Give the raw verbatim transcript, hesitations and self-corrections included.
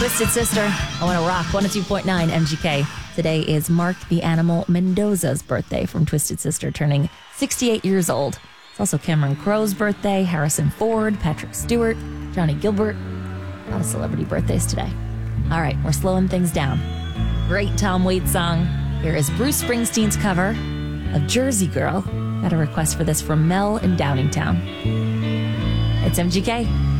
Twisted Sister, I Want to Rock, one oh two point nine M G K. Today is Mark the Animal Mendoza's birthday from Twisted Sister, turning sixty-eight years old. It's also Cameron Crowe's birthday, Harrison Ford, Patrick Stewart, Johnny Gilbert. A lot of celebrity birthdays today. All right, we're slowing things down. Great Tom Waits song. Here is Bruce Springsteen's cover of Jersey Girl. Got a request for this from Mel in Downingtown. It's M G K.